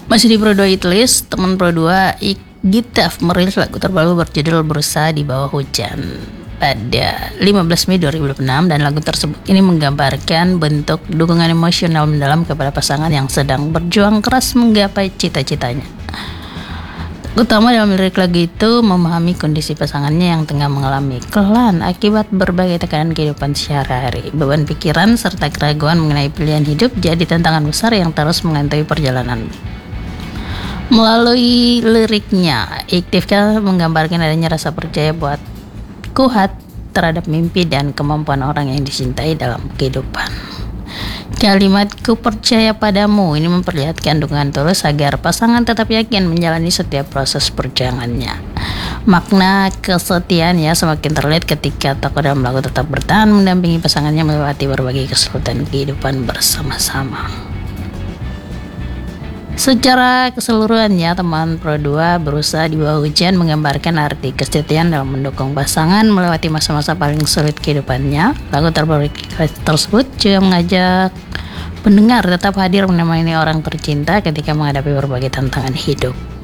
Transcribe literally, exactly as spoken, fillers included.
Masih di Pro dua Hitlist, teman Pro dua Gitaf merilis lagu terbaru berjudul Berusaha di Bawah Hujan pada lima belas Mei dua ribu dua puluh enam, dan lagu tersebut ini menggambarkan bentuk dukungan emosional mendalam kepada pasangan yang sedang berjuang keras menggapai cita-citanya. Utama dalam lirik lagu itu memahami kondisi pasangannya yang tengah mengalami kelelahan akibat berbagai tekanan kehidupan sehari-hari. Beban pikiran serta keraguan mengenai pilihan hidup jadi tantangan besar yang terus menghantui perjalanan. Melalui liriknya, Gitaf menggambarkan adanya rasa percaya buat kuat terhadap mimpi dan kemampuan orang yang dicintai dalam kehidupan. Kalimat "ku percaya padamu" ini memperlihatkan dukungan tulus agar pasangan tetap yakin menjalani setiap proses perjuangannya. Makna kesetiaannya semakin terlihat ketika tokoh dalam lagu tetap bertahan mendampingi pasangannya melewati berbagai kesulitan kehidupan bersama-sama. Secara keseluruhannya, teman Pro dua Berusaha di Bawah Hujan menggambarkan arti kesetiaan dalam mendukung pasangan melewati masa-masa paling sulit kehidupannya. Lagu terbaru tersebut juga mengajak pendengar tetap hadir menemani orang tercinta ketika menghadapi berbagai tantangan hidup.